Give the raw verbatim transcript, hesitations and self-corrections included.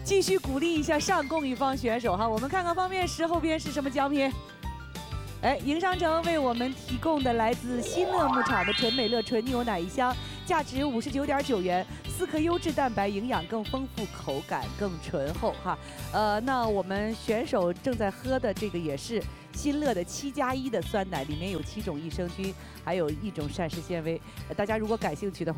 继续鼓励一下上供一方选手哈。我们看看方面十后边是什么奖品。哎，营商城为我们提供的来自新乐牧场的纯美乐纯牛奶一箱，价值五十九点九元，四颗优质蛋白，营养更丰富，口感更醇厚哈。呃，那我们选手正在喝的这个也是新乐的七加一的酸奶，里面有七种益生菌，还有一种膳食纤维。呃大家如果感兴趣的话。